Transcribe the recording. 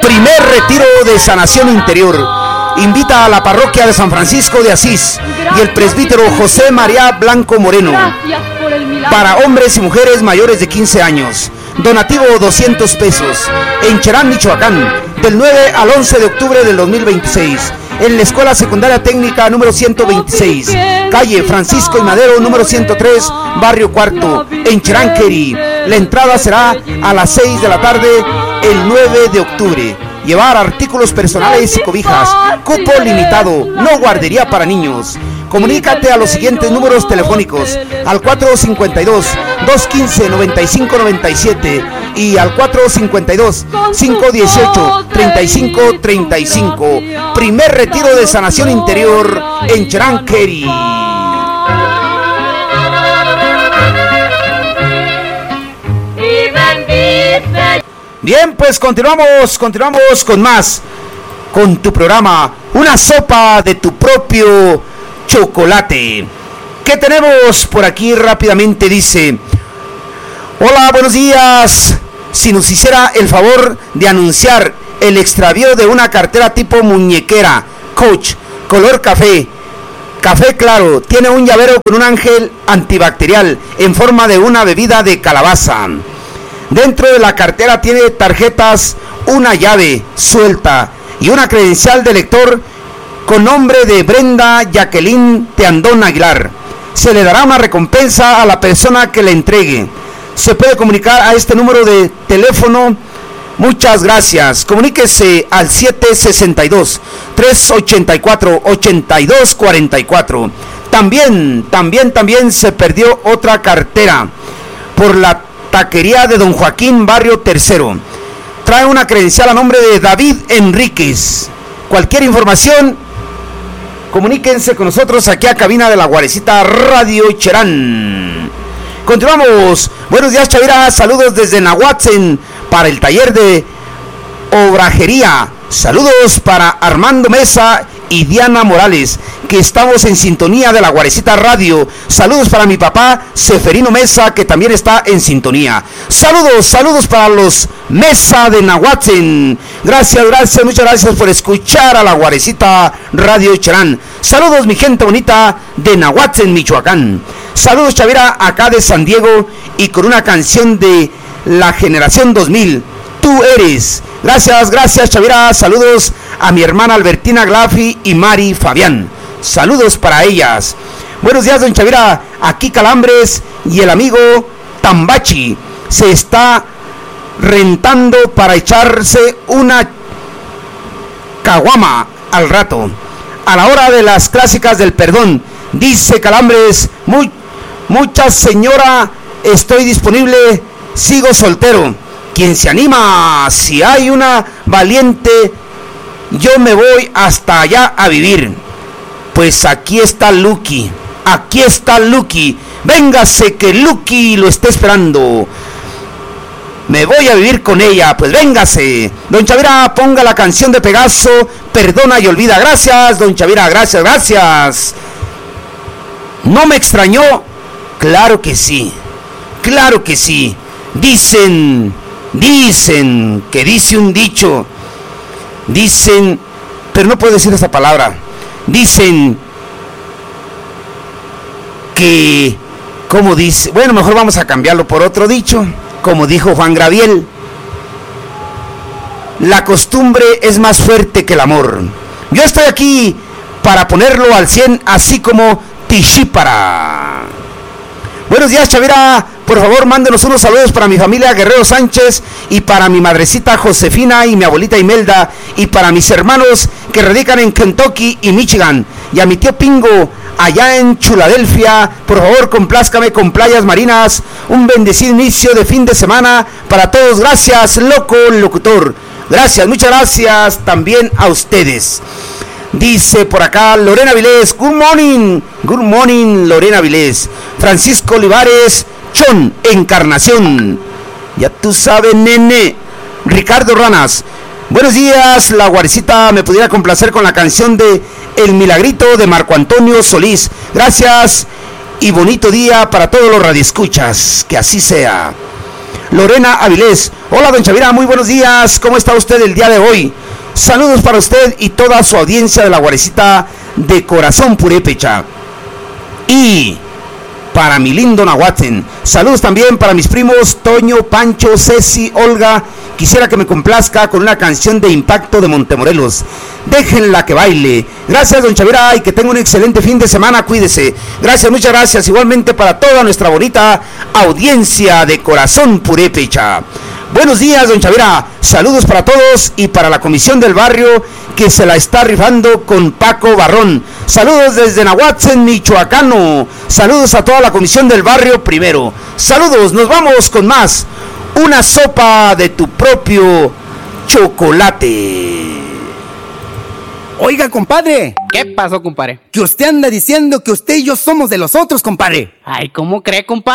Primer retiro de sanación interior. Invita a la parroquia de San Francisco de Asís y el presbítero José María Blanco Moreno. Para hombres y mujeres mayores de 15 años. Donativo 200 pesos. En Cherán, Michoacán, del 9 al 11 de octubre del 2026. En la Escuela Secundaria Técnica número 126, calle Francisco y Madero número 103, barrio Cuarto, en Cheranqueri. La entrada será a las 6 de la tarde el 9 de octubre. Llevar artículos personales y cobijas. Cupo limitado, no guardería para niños. Comunícate a los siguientes números telefónicos: al 452-215-9597 y al 452-518-3535. Primer retiro de sanación interior en Cheranqueri. Bien, pues continuamos con más, con tu programa, una sopa de tu propio chocolate. ¿Qué tenemos por aquí rápidamente? Dice: hola, buenos días. Si nos hiciera el favor de anunciar el extravío de una cartera tipo muñequera, Coach, color café claro, tiene un llavero con un ángel antibacterial en forma de una bebida de calabaza. Dentro de la cartera tiene tarjetas, una llave suelta y una credencial de lector con nombre de Brenda Jacqueline Teandón Aguilar. Se le dará una recompensa a la persona que le entregue. Se puede comunicar a este número de teléfono. Muchas gracias. Comuníquese al 762-384-8244. También se perdió otra cartera por la taquería de Don Joaquín, barrio Tercero. Trae una credencial a nombre de David Enríquez. Cualquier información, comuníquense con nosotros aquí a cabina de la Guarecita Radio Cherán. Continuamos. Buenos días, Chavira. Saludos desde Nahuatzen para el taller de obrajería. Saludos para Armando Mesa y Diana Morales, que estamos en sintonía de la Guarecita Radio. Saludos para mi papá Seferino Mesa, que también está en sintonía. Saludos para los Mesa de Nahuatzen. Gracias, muchas gracias por escuchar a la Guarecita Radio Cherán. Saludos, mi gente bonita de Nahuatzen, Michoacán. Saludos, Chavira, acá de San Diego, y con una canción de la generación 2000, Tú eres. Gracias, Chavira. Saludos a mi hermana Albertina Glafi y Mari Fabián. Saludos para ellas. Buenos días, don Chavira. Aquí Calambres y el amigo Tambachi se está rentando para echarse una caguama al rato, a la hora de las clásicas del perdón. Dice Calambres: mucha señora, estoy disponible, sigo soltero. Quien se anima, si hay una valiente, yo me voy hasta allá a vivir. Pues aquí está Lucky. Véngase que Lucky lo está esperando. Me voy a vivir con ella, pues véngase. Don Chavira, ponga la canción de Pegaso, Perdona y Olvida. Gracias, don Chavira, gracias. ¿No me extrañó? Claro que sí. Dicen que dice un dicho. Dicen, pero no puedo decir esa palabra. Dicen que, ¿cómo dice? Bueno, mejor vamos a cambiarlo por otro dicho. Como dijo Juan Gabriel: la costumbre es más fuerte que el amor. Yo estoy aquí para ponerlo al 100, así como Tishípara. Buenos días, Chavira. Por favor, mándenos unos saludos para mi familia Guerrero Sánchez, y para mi madrecita Josefina y mi abuelita Imelda, y para mis hermanos que radican en Kentucky y Michigan, y a mi tío Pingo allá en Filadelfia. Por favor, complázcame con Playas Marinas. Un bendecido inicio de fin de semana para todos. Gracias, locutor. Gracias, muchas gracias también a ustedes. Dice por acá Lorena Vilés: good morning Lorena Vilés. Francisco Olivares Chon, Encarnación, ya tú sabes, nene. Ricardo Ranas: buenos días, la Guarecita, me pudiera complacer con la canción de El Milagrito de Marco Antonio Solís. Gracias y bonito día para todos los radioescuchas, que así sea. Lorena Avilés. Hola, don Chavira, muy buenos días. ¿Cómo está usted el día de hoy? Saludos para usted y toda su audiencia de la Guarecita de Corazón Purépecha. Y para mi lindo Nahuatzen. Saludos también para mis primos Toño, Pancho, Ceci, Olga. Quisiera que me complazca con una canción de Impacto de Montemorelos. Déjenla que baile. Gracias, don Chavira, y que tenga un excelente fin de semana. Cuídese. Gracias, muchas gracias. Igualmente para toda nuestra bonita audiencia de Corazón Purépecha. Buenos días, don Chavira. Saludos para todos y para la comisión del barrio que se la está rifando con Paco Barrón. Saludos desde Nahuatzen, Michoacano. Saludos a toda la comisión del barrio primero. Saludos, nos vamos con más. Una sopa de tu propio chocolate. Oiga, compadre. ¿Qué pasó, compadre? Que usted anda diciendo que usted y yo somos de los otros, compadre. Ay, ¿cómo cree, compadre?